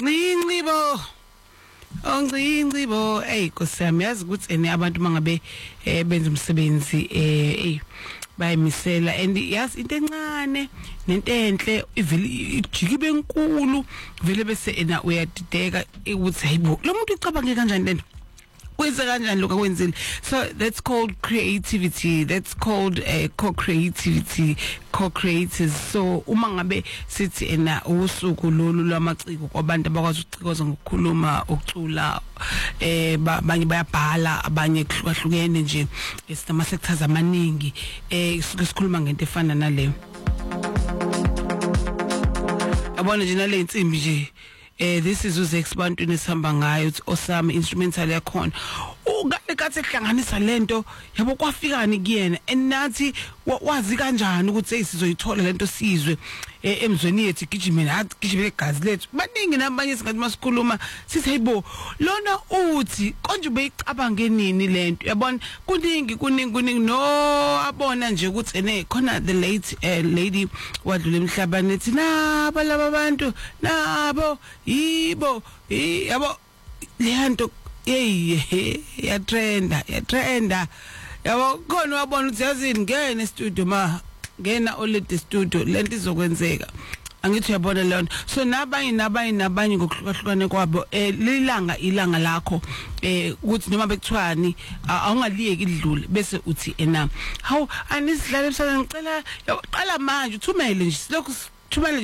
Ncibo Ongcibo Nkosiyami yazi ukuthi abantu mangabe benza umsebenzi bayimisela and yazi into encane nento enhle ivele ijikibe enkulu vele bese uyadideka ukuthi hayibo lo muntu ucabange kanjani lento kwenza kanjani lokho akwenzile. So that's called creativity, that's called co-creativity, co-creators. So uma ngabe sithi usuku lolu lwamaciko kwabantu abakwazi ukucikoza ngokukhuluma ukucula abanye bayabhala abanye kuhlukahlukene nje esitama sectors amaningi sikhuluma ngento efana naleyo abona nje nale insimbi nje this is uZex bantwini sihamba ngayo uthi Osama instrumental yakhona ungale kathi ehlanganisa lento yabo kwafikani kuyena enathi wazi kanjani ukuthi sizoyithola lento sizwe emzweni yethu gijimeni hathi gijimeni egazi lethu baningi nabanye singathi masikhuluma sithi hayibo lona uthi konje ubeyicabange nini lento yabona kuningi no abona nje ukuthi khona the late lady wadlula emhlabeni ethi nabo laba bantu nabo yibo yabo lento yatrenda yabo khona wabona ukuthi yazini ngene studio ngena olede studio lento izokwenzeka angithi uyabona leyo so nabanye ngokuhlukahlukane kwabo ilanga lakho ukuthi noma bekuthiwani awungaliyeki idlule bese uthi hawu anisidlala emsakazweni ngicela qala manje uthumele nje lokho thumele